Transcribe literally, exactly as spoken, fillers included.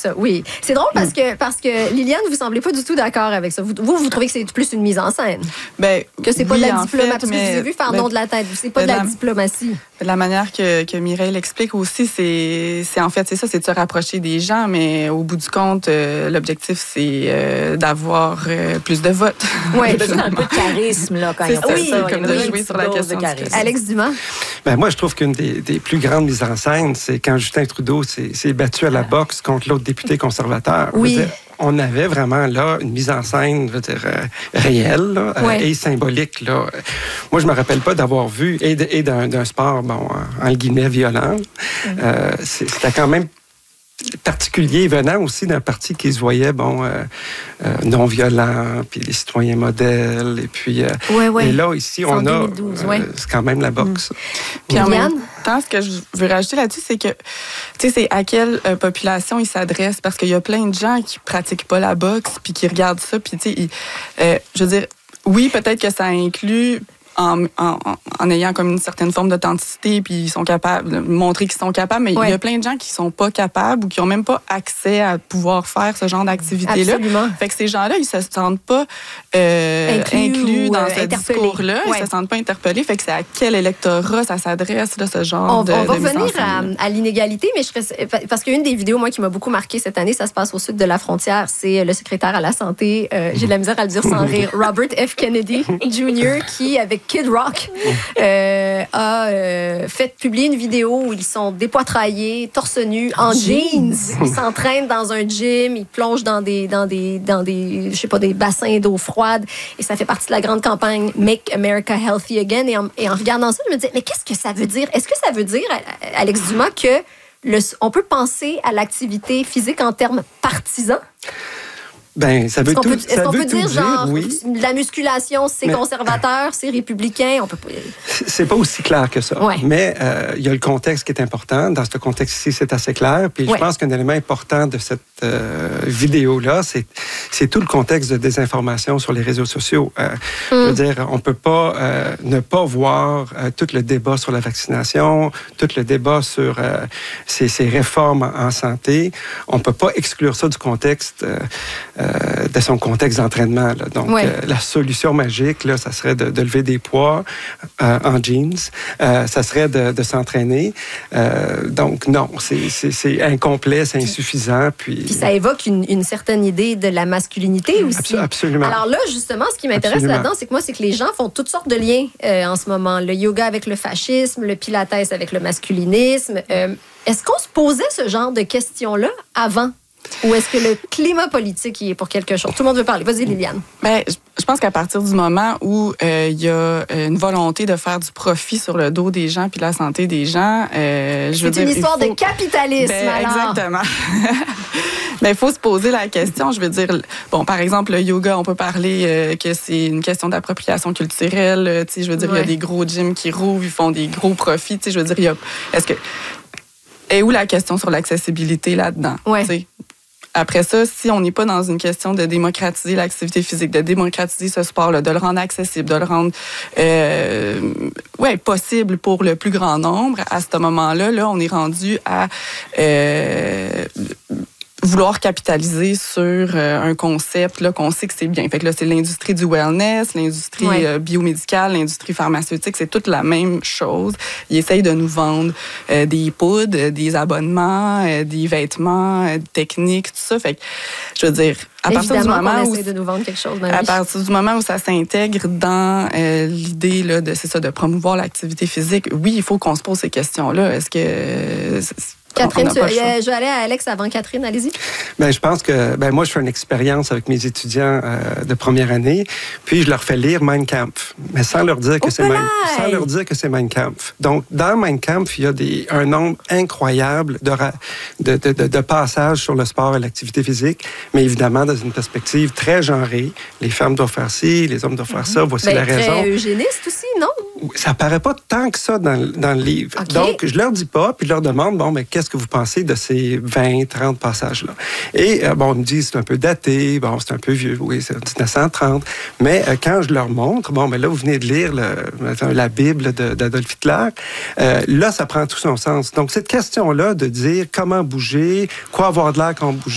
ça, oui. C'est drôle parce que, parce que Liliane, vous semblez pas du tout d'accord avec ça. Vous, vous, vous trouvez que c'est plus une mise en scène? Ben, que c'est pas oui, de la en diplomatie. fait, Parce que mais, je vous ai vu faire mais, nom de la tête. C'est pas de la, la diplomatie. La manière que, que Mireille l'explique aussi, c'est, c'est en fait, c'est ça, c'est de se rapprocher des gens, mais au bout du compte, euh, l'objectif, c'est euh, d'avoir euh, plus de votes. Oui, il y a un peu de charisme, là, quand c'est ils ont fait oui, ça. comme de jouer sur la question de charisme. Alex Dumas? Ben, moi, je trouve qu'une des, des plus grandes mises en scène, c'est quand Justin Trudeau s'est, s'est battu à la boxe contre l'autre député conservateur. Oui. On avait vraiment là une mise en scène, je veux dire, euh, réelle là, ouais. euh, et symbolique. Là. Moi, je me rappelle pas d'avoir vu, et, de, et d'un, d'un sport, bon, en, en guillemets, violent. Mm-hmm. Euh, c'était quand même particulier, venant aussi d'un parti qui se voyait, bon, euh, euh, non-violent, puis les citoyens modèles, et puis... Euh, ouais, ouais. Et là, ici, on deux a... mille douze, euh, ouais. C'est quand même la boxe. Mm. Puis en Liliane? même temps, ce que je veux rajouter là-dessus, c'est que, tu sais, c'est à quelle euh, population il s'adresse, parce qu'il y a plein de gens qui pratiquent pas la boxe, puis qui regardent ça, puis, tu sais, euh, je veux dire, oui, peut-être que ça inclut... En, en, en ayant comme une certaine forme d'authenticité, puis ils sont capables de montrer qu'ils sont capables, mais ouais. il y a plein de gens qui sont pas capables ou qui ont même pas accès à pouvoir faire ce genre d'activité-là. Absolument. Fait que ces gens-là, ils se sentent pas euh, inclus, inclus dans euh, ce discours-là, ouais. ils se sentent pas interpellés. Fait que c'est à quel électorat ça s'adresse, là, ce genre on, de On va de revenir à, à l'inégalité, mais je serais, parce qu'une des vidéos, moi, qui m'a beaucoup marqué cette année, ça se passe au sud de la frontière, c'est le secrétaire à la santé, euh, j'ai de la misère à le dire sans rire, Robert F. Kennedy junior, qui, avec Kid Rock, euh, a euh, fait publier une vidéo où ils sont dépoitraillés, torse nu, en jeans. Ils s'entraînent dans un gym, ils plongent dans des, dans des, dans des, je sais pas, des bassins d'eau froide. Et ça fait partie de la grande campagne Make America Healthy Again. Et en, et en regardant ça, je me disais, mais qu'est-ce que ça veut dire? Est-ce que ça veut dire, Alex Dumas, que le, on peut penser à l'activité physique en termes partisans? Ben, ça veut est-ce qu'on tout, peut, est-ce qu'on peut dire, dire, genre, oui. la musculation, c'est mais, conservateur, c'est républicain? On peut pas... C'est pas aussi clair que ça. Ouais. Mais euh, il y a le contexte qui est important. Dans ce contexte-ci, c'est assez clair. Puis ouais. je pense qu'un élément important de cette euh, vidéo-là, c'est, c'est tout le contexte de désinformation sur les réseaux sociaux. Euh, mm. Je veux dire, on peut pas euh, ne pas voir euh, tout le débat sur la vaccination, tout le débat sur euh, ces, ces réformes en santé. On peut pas exclure ça du contexte euh, Euh, de son contexte d'entraînement. Là. Donc, ouais. euh, la solution magique, là, ça serait de, de lever des poids euh, en jeans. Euh, ça serait de, de s'entraîner. Euh, donc, non, c'est, c'est, c'est incomplet, c'est insuffisant. Puis, puis ça évoque une, une certaine idée de la masculinité aussi. Absol- absolument. Alors là, justement, ce qui m'intéresse absolument. Là-dedans, c'est que moi, c'est que les gens font toutes sortes de liens euh, en ce moment. Le yoga avec le fascisme, le pilates avec le masculinisme. Euh, est-ce qu'on se posait ce genre de questions-là avant? Ou est-ce que le climat politique y est pour quelque chose? Tout le monde veut parler. Vas-y, Liliane. Bien, je pense qu'à partir du moment où il euh, y a une volonté de faire du profit sur le dos des gens puis de la santé des gens, euh, je veux c'est une dire, histoire faut... de capitalisme, ben, alors. Exactement. Mais il faut se poser la question. Je veux dire, bon, par exemple, le yoga, on peut parler euh, que c'est une question d'appropriation culturelle. Tu sais, je veux dire, il ouais. y a des gros gyms qui rouvrent, ils font des gros profits. Tu sais, je veux dire, il y a... Est-ce que... Et où la question sur l'accessibilité là-dedans? Ouais. Tu sais? Après ça, si on n'est pas dans une question de démocratiser l'activité physique, de démocratiser ce sport-là, de le rendre accessible, de le rendre euh, ouais, possible pour le plus grand nombre, à ce moment-là, là, on est rendu à euh, vouloir capitaliser sur euh, un concept là, qu'on sait que c'est bien. Fait que là, c'est l'industrie du wellness, l'industrie ouais. euh, biomédicale, l'industrie pharmaceutique, c'est toute la même chose. Ils essayent de nous vendre euh, des poudres, des abonnements, euh, des vêtements, euh, des techniques, tout ça. Fait que, je veux dire, à partir du moment où de nous vendre quelque chose dans à partir du moment où ça s'intègre dans euh, l'idée là de c'est ça de promouvoir l'activité physique, oui, il faut qu'on se pose ces questions-là. Est-ce que euh, Catherine, tu, je vais aller à Alex avant Catherine, allez-y. Ben, je pense que ben, moi, je fais une expérience avec mes étudiants euh, de première année, puis je leur fais lire Mein Kampf, mais sans leur dire que, c'est, mein, sans leur dire que c'est Mein Kampf. Donc, dans Mein Kampf, il y a des, un nombre incroyable de, de, de, de, de passages sur le sport et l'activité physique, mais évidemment, dans une perspective très genrée. Les femmes doivent faire ci, les hommes doivent faire ça, voici ben, la très raison. eugéniste aussi, non? Ça paraît pas tant que ça dans, dans le livre. Okay. Donc, je leur dis pas, puis je leur demande, bon, mais qu'est-ce que vous pensez de ces vingt, trente passages-là? Et, euh, bon, on me dit, c'est un peu daté, bon, c'est un peu vieux, oui, c'est dix-neuf cent trente. Mais euh, quand je leur montre, bon, mais là, vous venez de lire le, la Bible de, d'Adolf Hitler, euh, là, ça prend tout son sens. Donc, cette question-là de dire comment bouger, quoi avoir de l'air quand on bouge,